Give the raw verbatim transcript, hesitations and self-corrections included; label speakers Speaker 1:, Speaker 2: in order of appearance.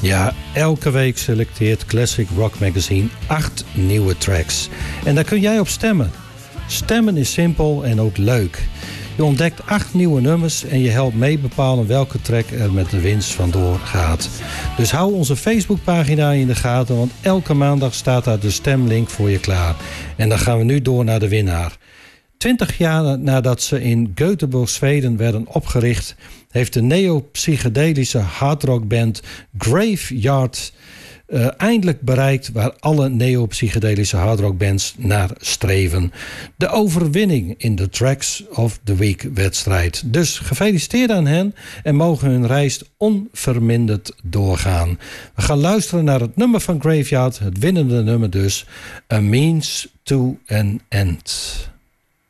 Speaker 1: Ja, elke week selecteert Classic Rock Magazine acht nieuwe tracks. En daar kun jij op stemmen. Stemmen is simpel en ook leuk. Je ontdekt acht nieuwe nummers en je helpt mee bepalen welke track er met de winst vandoor gaat. Dus hou onze Facebookpagina in de gaten, want elke maandag staat daar de stemlink voor je klaar. En dan gaan we nu door naar de winnaar. Twintig jaar nadat ze in Göteborg, Zweden werden opgericht, heeft de neo-psychedelische hardrockband Graveyard uh, eindelijk bereikt waar alle neo-psychedelische hardrockbands naar streven. De overwinning in de Tracks of the Week wedstrijd. Dus gefeliciteerd aan hen en mogen hun reis onverminderd doorgaan. We gaan luisteren naar het nummer van Graveyard, het winnende nummer dus, A Means to an End.